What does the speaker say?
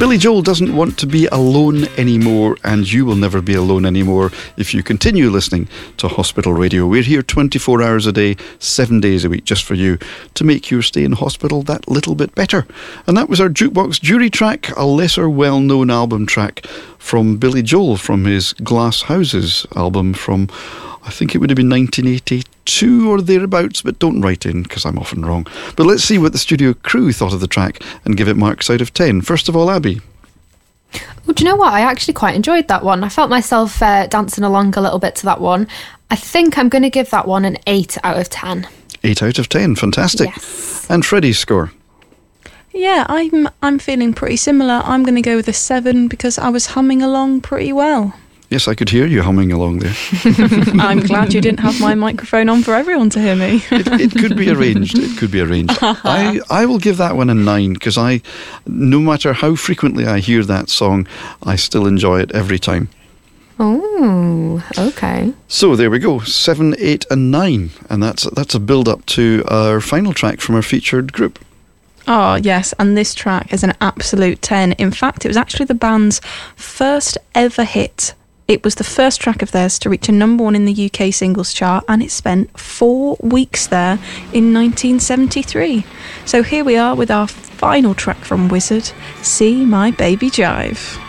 Billy Joel doesn't want to be alone anymore, and you will never be alone anymore if you continue listening to Hospital Radio. We're here 24 hours a day, 7 days a week, just for you, to make your stay in hospital that little bit better. And that was our Jukebox Jury track, a lesser well-known album track from Billy Joel, from his Glass Houses album from, I think it would have been 1982 or thereabouts, but don't write in because I'm often wrong. But let's see what the studio crew thought of the track and give it marks out of 10. First of all, Abby. Well, do you know what? I actually quite enjoyed that one. I felt myself dancing along a little bit to that one. I think I'm going to give that one an 8 out of 10. 8 out of 10, fantastic. Yes. And Freddie's score? Yeah, I'm feeling pretty similar. I'm going to go with a 7 because I was humming along pretty well. Yes, I could hear you humming along there. I'm glad you didn't have my microphone on for everyone to hear me. It could be arranged. It could be arranged. I will give that one a 9 because no matter how frequently I hear that song, I still enjoy it every time. Oh, okay. So there we go, 7, 8 and 9. And that's a build-up to our final track from our featured group. Oh, yes, and this track is an absolute 10. In fact, it was actually the band's first ever hit. It was the first track of theirs to reach a number 1 in the UK singles chart, and it spent 4 weeks there in 1973. So here we are with our final track from Wizzard, See My Baby Jive.